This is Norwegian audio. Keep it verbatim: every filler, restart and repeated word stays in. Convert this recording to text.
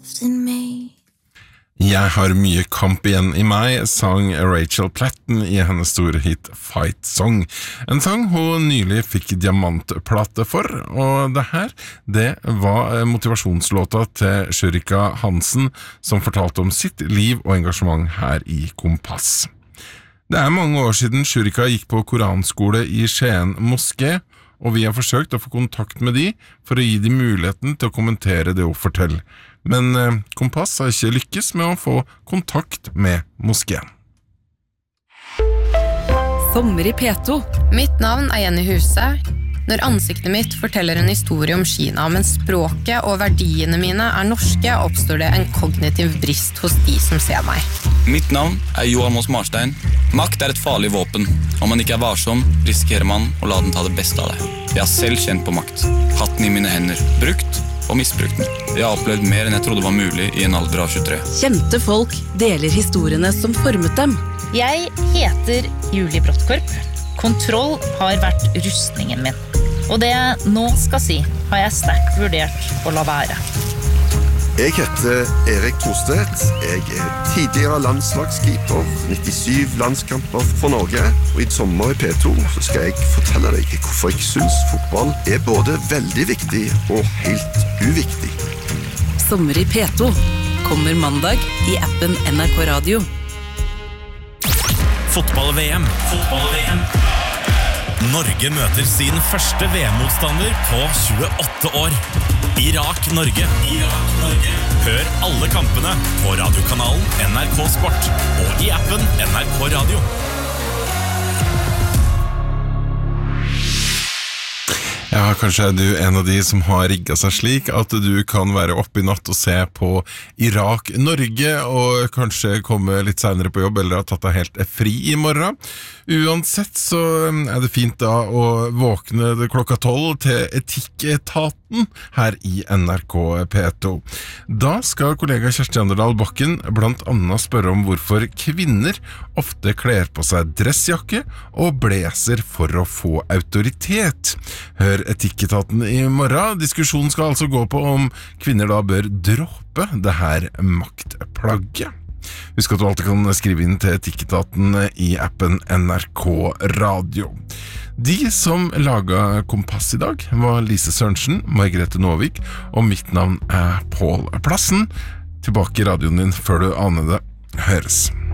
left in me. Jeg har mye kamp igjen i meg, sang Rachel Platten i hennes store hit Fight Song. En sang hun nylig fikk diamantplate for, og det her, det var motivasjonslåta til Shurika Hansen, som fortalte om sitt liv og engasjement her i Kompass. Det er mange år siden Shurika gikk på koranskole i Skien moské, og vi har forsøkt å få kontakt med de for å gi de muligheten til å kommentere det hun forteller. Men eh, Kompass har ikke lykkes med å få kontakt med moskeen. Sommer i P to. Mitt navn er Jenny Huse. Når ansiktet mitt forteller en historie om Kina, men språket og verdiene mine er norske, oppstår det en kognitiv brist hos de som ser meg. Mitt navn er Johan Moss Marstein. Makt er et farlig våpen. Om man ikke er varsom, risikerer man å la den ta det beste av det. Jeg har selv kjent på makt. Hatt den i mine hender. Brukt og misbrukt den. Jeg har opplevd mer enn jeg trodde var mulig i en alder av tjuetre. Kjente folk deler historiene som formet dem. Jeg heter Julie Brottkorp. Kontroll har vært rustningen min. Og det jeg nå skal si, har jeg sterkt vurdert å la være. Jeg heter Erik Thorstedt. Jeg er tidligere landslagskeeper, nittisju landskamper for Norge. Og i sommer i P to så skal jeg fortelle deg hvorfor jeg synes fotball er både veldig viktig og helt uviktig. Sommer i P to kommer mandag i appen N R K Radio. Fotball-V M. Fotball-V M. Norge møter sin første V M-motstander på tjueåtte år. Irak-Norge. Irak-Norge. Hør alle kampene på radiokanalen N R K Sport og i appen N R K Radio. Ja, kanskje er du en av de som har rigget seg slik at du kan være oppe i natt og se på Irak-Norge, og kanskje komme litt senere på jobb, eller ha tatt deg helt fri i morgen. Uansett så er det fint da å våkne klokka tolv til Etikketaten her i N R K P to. Da skal kollega Kjersti Anderdal Bakken blant annet spørre om hvorfor kvinner ofte kler på seg dressjakke og blazer for å få autoritet. Hør Etikketaten i morgen. Diskusjonen skal altså gå på om kvinner da bør droppe det her maktplagget. Husk at du alltid kan skrive inn til Etikketaten i appen N R K Radio. De som laget Kompass i dag var Lise Sørensen, Margrethe Nåvik, og mitt navn er Pål Plassen. Tilbake i radioen din før du aner det. Høres.